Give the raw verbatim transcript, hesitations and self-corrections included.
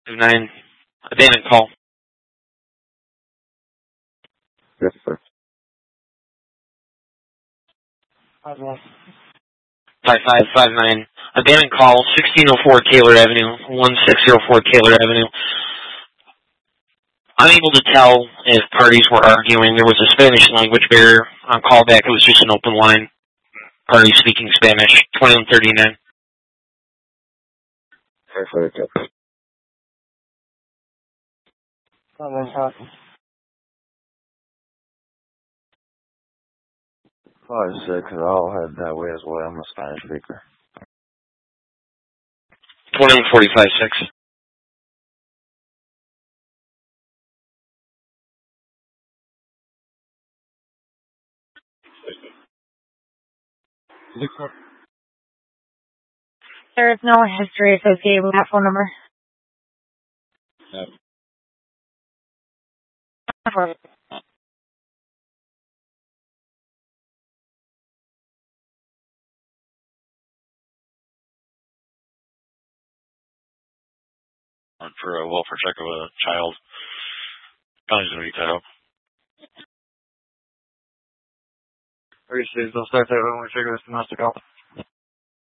nine, abandoned call. Yes, sir. Five five five nine, abandoned call, sixteen oh four Taylor Avenue, one six zero four Taylor Avenue. Unable to tell if parties were arguing. There was a Spanish language barrier on callback. It was just an open line. Party speaking Spanish. twenty-one thirty-nine. Five six, I'll head that way as well. I'm a Spanish speaker. twenty-one forty-five six. There is no history associated with that phone number. Yep. For a welfare check of a child. County's going to be tied up. They'll start that when we figure this domestic out.